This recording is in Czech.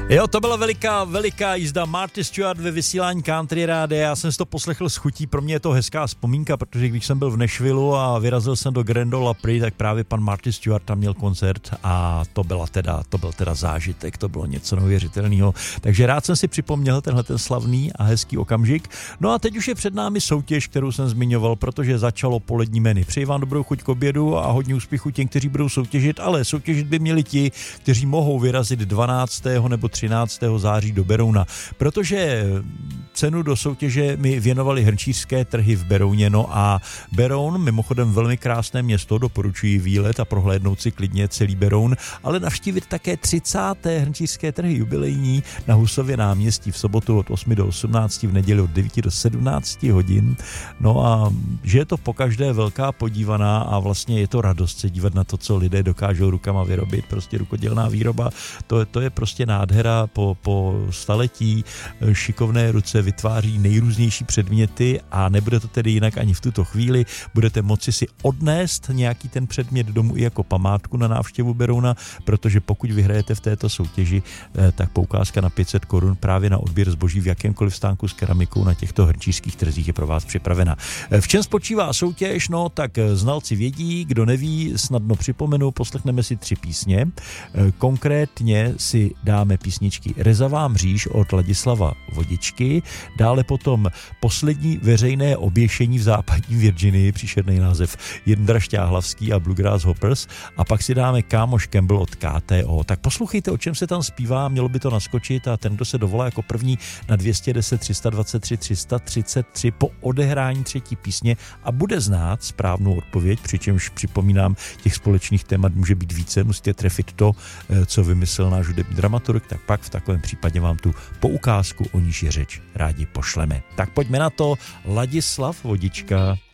Jo, to byla veliká jízda. Marty Stewart ve vysílání Country Rádia. Já jsem si to poslechl s chutí, pro mě je to hezká vzpomínka, protože když jsem byl v Nashvilleu a vyrazil jsem do Grand Ole Opry, tak právě pan Marty Stewart tam měl koncert a to byl teda zážitek, to bylo něco neuvěřitelného. Takže rád jsem si připomněl tenhle ten slavný a hezký okamžik. No a teď už je před námi soutěž, kterou jsem zmiňoval, protože začalo polední menu. Přeji vám dobrou chuť k obědu a hodně úspěchu těm, kteří budou soutěžit, ale soutěžit by měli ti, kteří mohou vyrazit 12. nebo 13. září do Berouna, protože cenu do soutěže mi věnovali hrnčířské trhy v Berouně. No a Beroun, mimochodem velmi krásné město, doporučuji výlet a prohlédnout si klidně celý Beroun, ale navštívit také 30. hrnčířské trhy jubilejní na Husově náměstí v sobotu od 8 do 18, v neděli od 9 do 17 hodin. No a že je to pokaždé velká podívaná a vlastně je to radost se dívat na to, co lidé dokážou rukama vyrobit, prostě rukodělná výroba, to je prostě nádhera. Po staletí šikovné ruce vytváří nejrůznější předměty a nebude to tedy jinak ani v tuto chvíli. Budete moci si odnést nějaký ten předmět domů i jako památku na návštěvu Berouna, protože pokud vyhrajete v této soutěži, tak poukázka na 500 korun právě na odběr zboží v jakémkoliv stánku s keramikou na těchto hrnčířských trzích je pro vás připravena. V čem spočívá soutěž? No tak znalci vědí, kdo neví, snadno připomenu, poslechneme si 3 písně. Konkrétně si dáme písničky Rezavá mříž od Ladislava Vodičky, dále potom Poslední veřejné oběšení v západní Virginii, příšerný název, Jindra Šťáhlavský a Bluegrass Hoppers, a pak si dáme Kámoš Campbell od KTO. Tak poslouchejte, o čem se tam zpívá, mělo by to naskočit a ten, kdo se dovolá jako první na 210 323 333 po odehrání 3. písně a bude znát správnou odpověď, přičemž připomínám, těch společných témat může být více, musíte trefit to, co vymyslel náš hudební dramaturg, tak pak v takovém případě vám tu poukázku, o níž je řeč, rádi pošleme. Tak pojďme na to, Ladislav Vodička.